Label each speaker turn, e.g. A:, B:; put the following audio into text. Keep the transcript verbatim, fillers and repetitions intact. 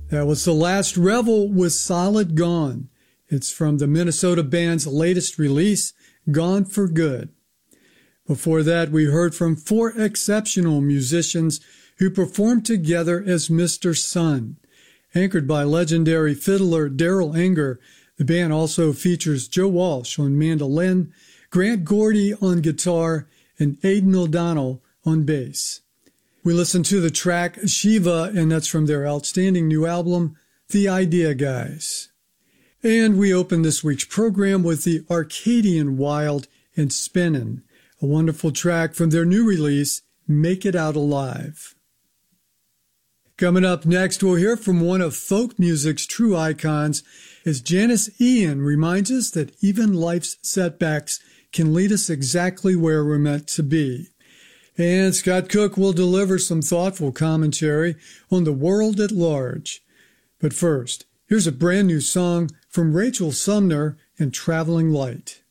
A: That was The Last Revel with Solid Gone. It's from the Minnesota band's latest release, Gone for Good. Before that, we heard from four exceptional musicians who performed together as Mister Sun. Anchored by legendary fiddler Daryl Anger, the band also features Joe Walsh on mandolin, Grant Gordy on guitar, and Aidan O'Donnell on bass. We listened to the track Shiva, and that's from their outstanding new album, The Idea Guys. And we open this week's program with the Arcadian Wild and Spinnin', a wonderful track from their new release, Make It Out Alive. Coming up next, we'll hear from one of folk music's true icons as Janis Ian reminds us that even life's setbacks can lead us exactly where we're meant to be. And Scott Cook will deliver some thoughtful commentary on the world at large. But first, here's a brand new song from Rachel Sumner and Traveling Light.